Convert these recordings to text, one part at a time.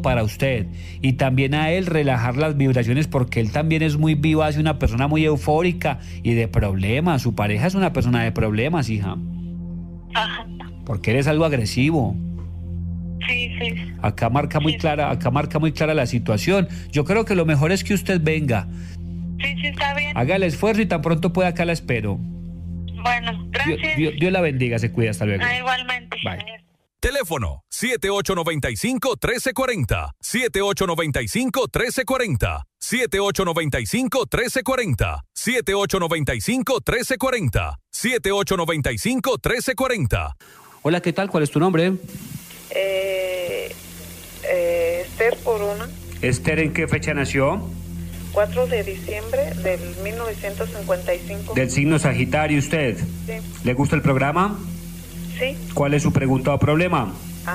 para usted. Y también a él relajar las vibraciones, porque él también es muy vivaz y una persona muy eufórica y de problemas. Su pareja es una persona de problemas, hija. Ajá. Porque eres algo agresivo. Sí. Acá marca muy clara la situación. Yo creo que lo mejor es que usted venga. Sí, está bien. Haga el esfuerzo y tan pronto pueda, acá la espero. Bueno, gracias. Dios la bendiga, se cuida, hasta luego. Igualmente. Bye. Teléfono 7895-1340, 7895-1340, 7895-1340, 7895-1340, 7895-1340. Hola, ¿qué tal? ¿Cuál es tu nombre? Esther Corona. Esther, ¿en qué fecha nació? 4 de diciembre del 1955. Del signo Sagitario, ¿usted? Sí. ¿Le gusta el programa? Sí. ¿Cuál es su pregunta o problema?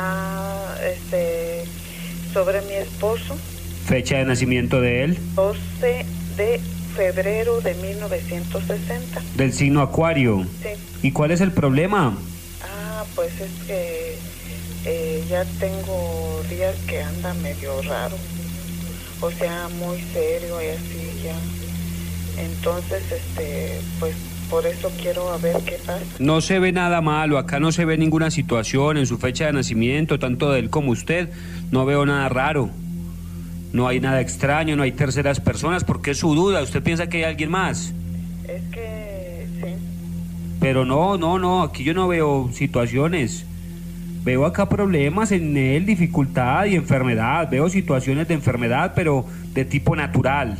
Sobre mi esposo. Fecha de nacimiento de él. 12 de febrero de 1960. Del signo Acuario. Sí. ¿Y cuál es el problema? Pues es que ya tengo días que anda medio raro. O sea, muy serio y así ya. Entonces, pues por eso quiero a ver qué pasa. No se ve nada malo, acá no se ve ninguna situación en su fecha de nacimiento, tanto de él como usted. No veo nada raro. No hay nada extraño, no hay terceras personas. ¿Por qué su duda? ¿Usted piensa que hay alguien más? Es que sí. Pero no, aquí yo no veo situaciones. Veo acá problemas en él, dificultad y enfermedad. Veo situaciones de enfermedad, pero de tipo natural.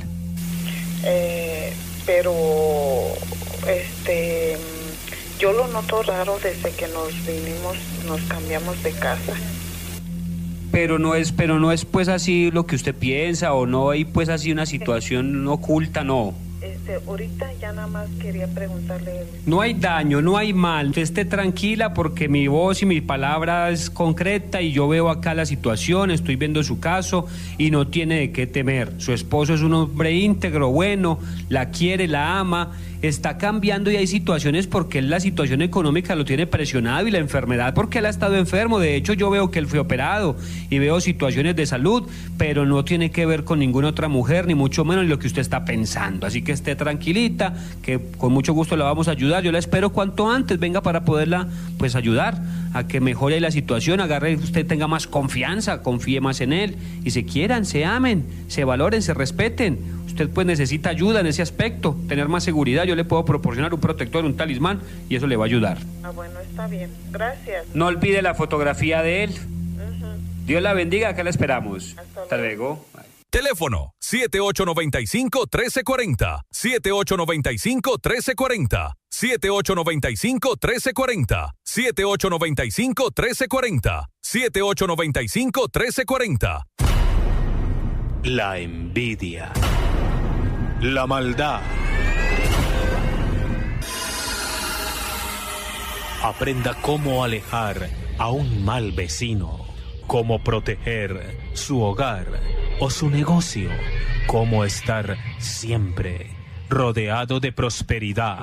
Pero yo lo noto raro desde que nos cambiamos de casa. Pero no es pues así lo que usted piensa, o no hay pues así una situación oculta, no. Ahorita ya nada más quería preguntarle. No hay daño, no hay mal. Usted esté tranquila, porque mi voz y mi palabra es concreta y yo veo acá la situación, estoy viendo su caso y no tiene de qué temer. Su esposo es un hombre íntegro, bueno, la quiere, la ama. Está cambiando y hay situaciones porque él, la situación económica lo tiene presionado, y la enfermedad porque él ha estado enfermo. De hecho, yo veo que él fue operado y veo situaciones de salud, pero no tiene que ver con ninguna otra mujer, ni mucho menos lo que usted está pensando. Así que esté tranquilita, que con mucho gusto la vamos a ayudar. Yo la espero cuanto antes venga para poderla pues ayudar a que mejore la situación, usted tenga más confianza, confíe más en él y se quieran, se amen, se valoren, se respeten. Usted pues necesita ayuda en ese aspecto, tener más seguridad. Yo le puedo proporcionar un protector, un talismán, y eso le va a ayudar. Bueno, está bien. Gracias. No olvide la fotografía de él. Uh-huh. Dios la bendiga, acá la esperamos. Hasta luego. Bye. Teléfono 7895-1340, 7895-1340, 7895-1340, 7895-1340, 7895-1340. La envidia, la maldad. Aprenda cómo alejar a un mal vecino, cómo proteger su hogar o su negocio, cómo estar siempre rodeado de prosperidad.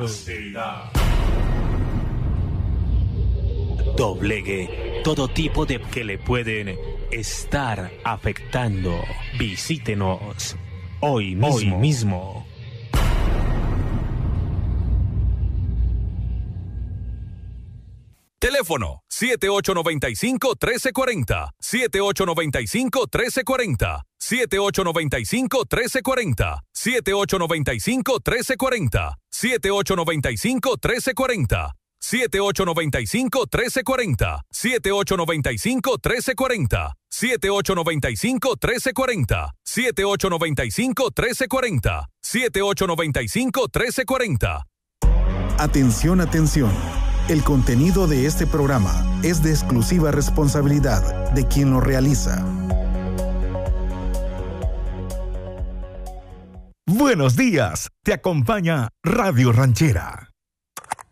Doblegue todo tipo de que le pueden estar afectando. Visítenos hoy mismo. Teléfono 7895-1340, 7895-1340, 7895-1340, 7895-1340, 7895-1340, 7895-1340, 7895-1340, 7895-1340, 7895-1340, 7895-1340. Atención, atención. El contenido de este programa es de exclusiva responsabilidad de quien lo realiza. Buenos días, te acompaña Radio Ranchera.